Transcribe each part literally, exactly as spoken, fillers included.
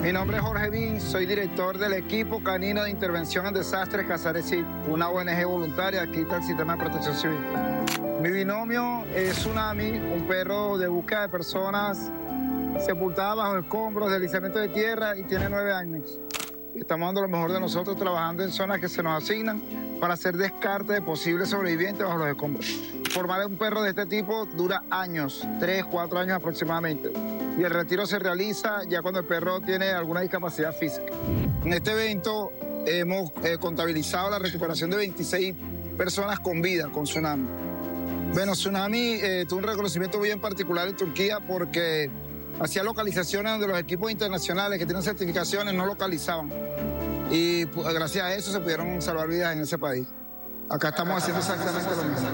Mi nombre es Jorge Bin, soy director del equipo canino de intervención en desastres Casares, una O N G voluntaria aquí del Sistema de Protección Civil. Mi binomio es Tsunami, un perro de búsqueda de personas sepultadas bajo escombros, deslizamiento de tierra, y tiene nueve años. Estamos dando lo mejor de nosotros trabajando en zonas que se nos asignan para hacer descarte de posibles sobrevivientes bajo los escombros. Formar un perro de este tipo dura años, tres, cuatro años aproximadamente. Y el retiro se realiza ya cuando el perro tiene alguna discapacidad física. En este evento hemos eh, contabilizado la recuperación de veintiséis personas con vida con Tsunami. Bueno, Tsunami eh, tuvo un reconocimiento bien particular en Turquía porque hacía localizaciones donde los equipos internacionales que tienen certificaciones no localizaban. Y pues, gracias a eso se pudieron salvar vidas en ese país. Acá estamos haciendo exactamente lo mismo.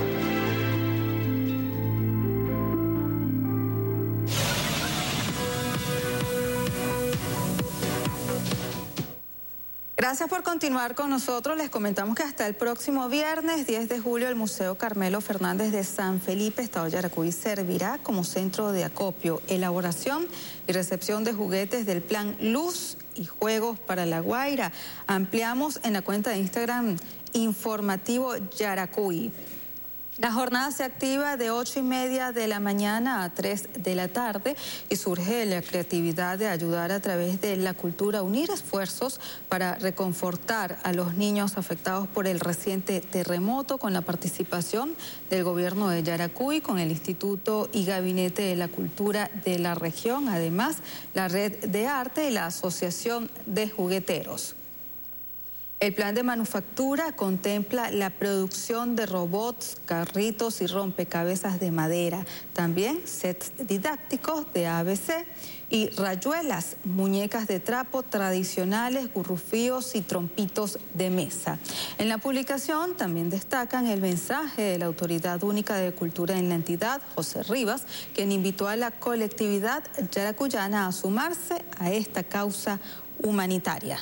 Gracias por continuar con nosotros. Les comentamos que hasta el próximo viernes diez de julio el Museo Carmelo Fernández de San Felipe, Estado Yaracuy, servirá como centro de acopio, elaboración y recepción de juguetes del plan Luz y Juegos para La Guaira. Ampliamos en la cuenta de Instagram Informativo Yaracuy. La jornada se activa de ocho y media de la mañana a tres de la tarde y surge la creatividad de ayudar a través de la cultura, unir esfuerzos para reconfortar a los niños afectados por el reciente terremoto, con la participación del gobierno de Yaracuy, con el Instituto y Gabinete de la Cultura de la región, además la Red de Arte y la Asociación de Jugueteros. El plan de manufactura contempla la producción de robots, carritos y rompecabezas de madera, también sets didácticos de A B C y rayuelas, muñecas de trapo tradicionales, gurrufíos y trompitos de mesa. En la publicación también destacan el mensaje de la Autoridad Única de Cultura en la entidad, José Rivas, quien invitó a la colectividad yaracuyana a sumarse a esta causa humanitaria.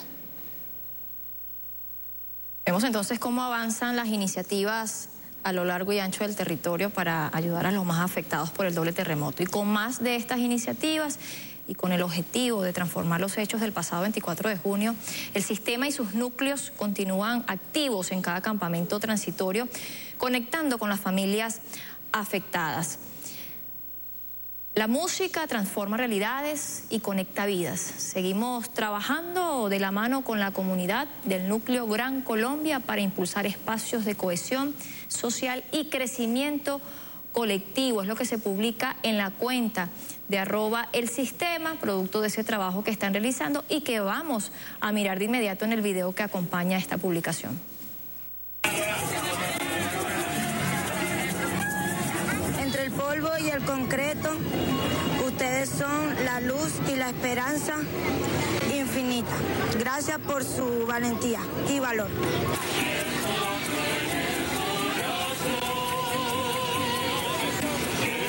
Vemos entonces cómo avanzan las iniciativas a lo largo y ancho del territorio para ayudar a los más afectados por el doble terremoto. Y con más de estas iniciativas y con el objetivo de transformar los hechos del pasado veinticuatro de junio, el sistema y sus núcleos continúan activos en cada campamento transitorio, conectando con las familias afectadas. La música transforma realidades y conecta vidas. Seguimos trabajando de la mano con la comunidad del núcleo Gran Colombia para impulsar espacios de cohesión social y crecimiento colectivo. Es lo que se publica en la cuenta de arroba el sistema, producto de ese trabajo que están realizando y que vamos a mirar de inmediato en el video que acompaña esta publicación. Entre el polvo y el concreto, ustedes son la luz y la esperanza infinita. Gracias por su valentía y valor.